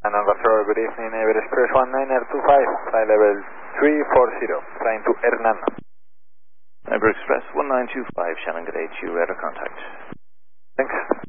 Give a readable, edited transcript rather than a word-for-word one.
Shannon Control, good evening, Air Express 19 Air 25, flight level 340, flying to Hernan. Air Express 1925, Shannon, good day to you, radar contact. Thanks.